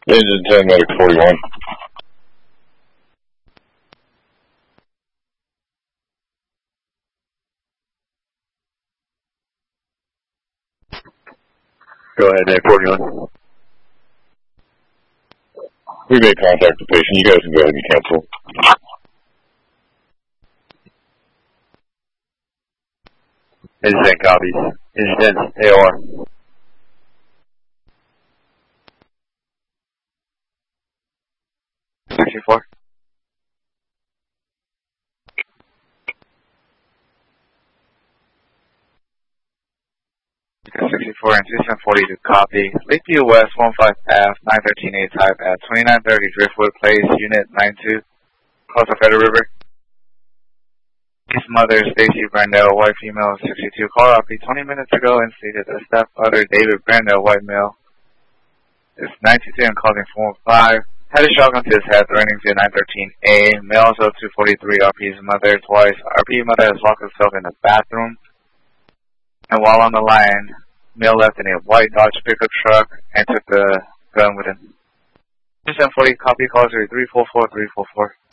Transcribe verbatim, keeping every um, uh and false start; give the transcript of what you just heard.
Engine ten, medic forty-one. Go ahead, medic forty-one. We made contact with the patient. You guys can go ahead and cancel. Engine ten copies. Engine ten, A O R. sixty-four. sixty-four and two seven forty to copy. Lakeview West, one five F, nine thirteen A type at twenty-nine thirty Driftwood Place, Unit nine two, close to Federal River. His mother, Stacy Brandell, white female, sixty-two, call up twenty minutes ago and stated that stepfather, David Brandell, white male, is ninety-two and calling four five. Had a shotgun to his head, threatening to nine thirteen A, male also two forty-three, R P's mother twice. R P mother has locked herself in the bathroom. And while on the line, male left in a white Dodge pickup truck and took the gun with him. two seven forty, copy, calls three four four, three four four.